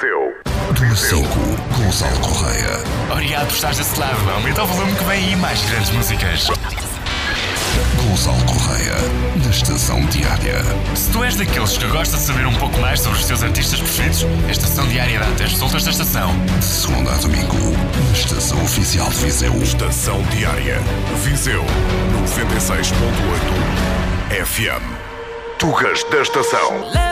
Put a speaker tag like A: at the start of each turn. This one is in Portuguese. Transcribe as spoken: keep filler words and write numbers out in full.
A: Viseu.
B: Do cinco, Gonçalo Correia.
C: Obrigado por estares desse lado. Aumenta o volume que vem aí mais grandes músicas.
B: Gonçalo Correia, na Estação Diária.
C: Se tu és daqueles que gosta de saber um pouco mais sobre os teus artistas preferidos, a Estação Diária dá-te as resultas da estação.
B: De segunda a domingo, na Estação Oficial de Viseu.
A: Estação Diária. Viseu. noventa e seis ponto oito F M. Tugas da Estação.